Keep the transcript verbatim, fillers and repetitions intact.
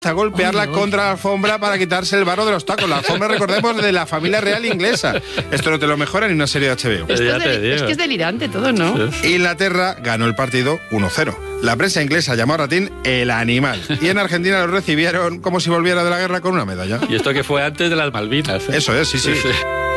a golpearla oh, contra la alfombra para quitarse el barro de los tacos. La alfombra, recordemos, de la familia real inglesa. Esto no te lo mejora ni una serie de H B O. Esto es, del, es que es delirante todo, ¿no? Sí. Inglaterra ganó el partido uno cero. La prensa inglesa llamó a Ratín el animal. Y en Argentina lo recibieron como si volviera de la guerra con una medalla. Y esto que fue antes de las Malvinas, ¿eh? Eso es, sí, sí. sí, sí.